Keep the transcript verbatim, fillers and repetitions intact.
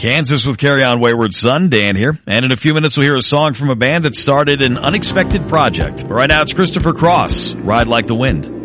Kansas with Carry On Wayward Son, Dan here. And in a few minutes we'll hear a song from a band that started an unexpected project. But right now it's Christopher Cross, Ride Like the Wind.